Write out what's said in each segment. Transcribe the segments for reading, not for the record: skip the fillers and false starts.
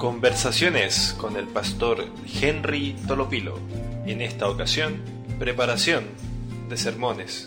Conversaciones con el pastor Henry Tolopilo. En esta ocasión, preparación de sermones.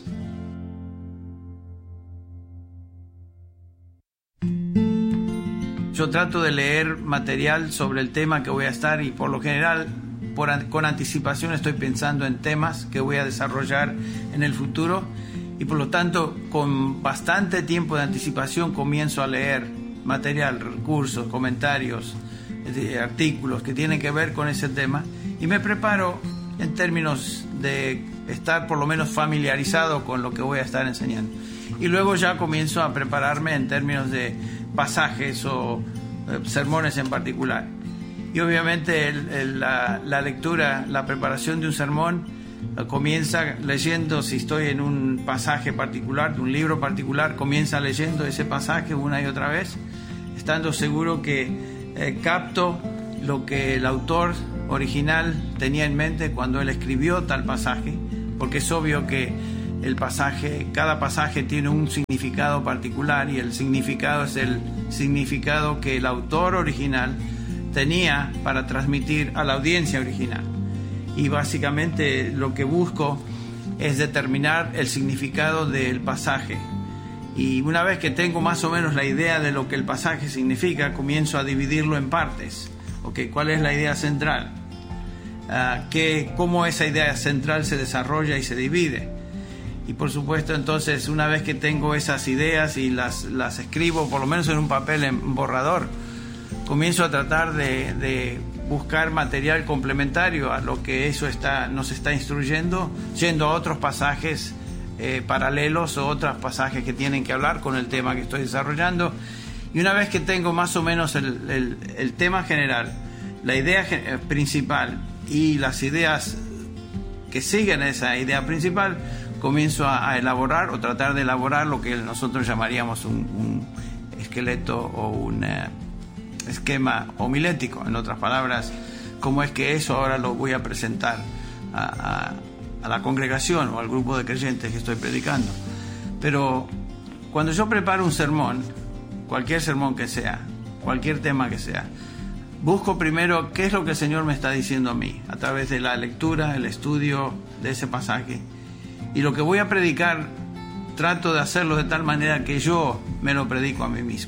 Yo trato de leer material sobre el tema que voy a estar y por lo general con anticipación estoy pensando en temas que voy a desarrollar en el futuro y por lo tanto con bastante tiempo de anticipación comienzo a leer material, recursos, comentarios, artículos que tienen que ver con ese tema y me preparo en términos de estar por lo menos familiarizado con lo que voy a estar enseñando y luego ya comienzo a prepararme en términos de pasajes o sermones en particular y obviamente la lectura, la preparación de un sermón comienza leyendo, si estoy en un pasaje particular, de un libro particular, comienza leyendo ese pasaje una y otra vez, estando seguro que capto lo que el autor original tenía en mente cuando él escribió tal pasaje, porque es obvio que cada pasaje tiene un significado particular y el significado es el significado que el autor original tenía para transmitir a la audiencia original. Y básicamente lo que busco es determinar el significado del pasaje. Y una vez que tengo más o menos la idea de lo que el pasaje significa, comienzo a dividirlo en partes. Okay, ¿cuál es la idea central? ¿Cómo esa idea central se desarrolla y se divide? Y por supuesto, entonces, una vez que tengo esas ideas y las escribo, por lo menos en un papel en borrador, comienzo a tratar de buscar material complementario a lo que eso nos está instruyendo, yendo a otros pasajes paralelos o otros pasajes que tienen que hablar con el tema que estoy desarrollando. Y una vez que tengo más o menos el tema general, la idea principal y las ideas que siguen esa idea principal, comienzo a elaborar o tratar de elaborar lo que nosotros llamaríamos un esqueleto o un esquema homilético. En otras palabras, cómo es que eso ahora lo voy a presentar a la congregación o al grupo de creyentes que estoy predicando. Pero cuando yo preparo un sermón, cualquier sermón que sea, cualquier tema que sea, busco primero qué es lo que el Señor me está diciendo a mí a través de la lectura, el estudio de ese pasaje. Y lo que voy a predicar, trato de hacerlo de tal manera que yo me lo predico a mí mismo.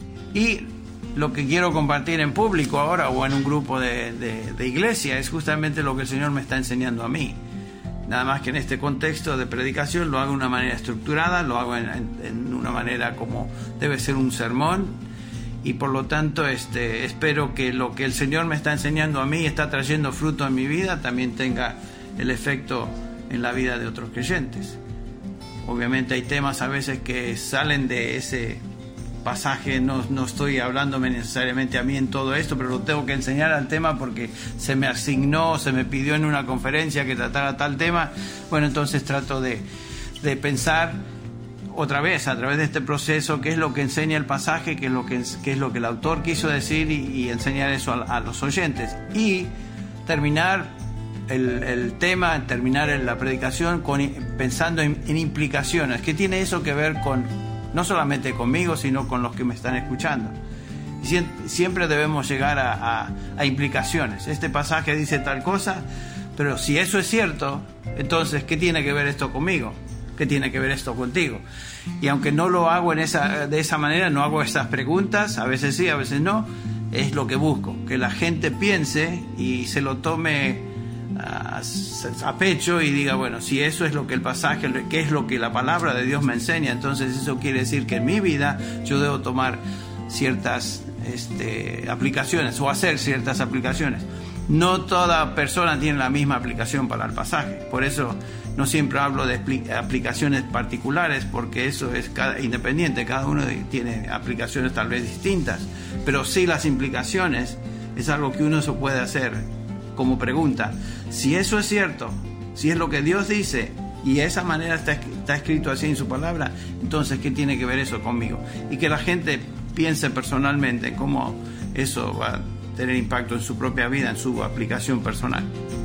Y lo que quiero compartir en público ahora o en un grupo de iglesia es justamente lo que el Señor me está enseñando a mí. Nada más que en este contexto de predicación lo hago de una manera estructurada, lo hago en una manera como debe ser un sermón y por lo tanto espero que lo que el Señor me está enseñando a mí está trayendo fruto en mi vida, también tenga el efecto en la vida de otros creyentes. Obviamente hay temas a veces que salen de ese pasaje, no estoy hablándome necesariamente a mí en todo esto, pero lo tengo que enseñar al tema porque se me asignó, se me pidió en una conferencia que tratara tal tema. Bueno, entonces trato de pensar otra vez a través de este proceso qué es lo que enseña el pasaje, qué es lo que el autor quiso decir y enseñar eso a los oyentes y terminar el tema, terminar la predicación pensando en implicaciones. ¿Qué tiene eso que ver no solamente conmigo, sino con los que me están escuchando? Siempre debemos llegar a implicaciones. Este pasaje dice tal cosa, pero si eso es cierto, entonces, ¿qué tiene que ver esto conmigo? ¿Qué tiene que ver esto contigo? Y aunque no lo hago de esa manera, no hago esas preguntas, a veces sí, a veces no, es lo que busco, que la gente piense y se lo tome a pecho y diga, bueno, si eso es lo que el pasaje, qué es lo que la palabra de Dios me enseña, entonces eso quiere decir que en mi vida yo debo tomar ciertas aplicaciones o hacer ciertas aplicaciones. No toda persona tiene la misma aplicación para el pasaje, por eso no siempre hablo de aplicaciones particulares, porque eso es independiente, cada uno tiene aplicaciones tal vez distintas, pero sí las implicaciones es algo que uno se puede hacer como pregunta. Si eso es cierto, si es lo que Dios dice y de esa manera está escrito así en su palabra, entonces ¿qué tiene que ver eso conmigo? Y que la gente piense personalmente cómo eso va a tener impacto en su propia vida, en su aplicación personal.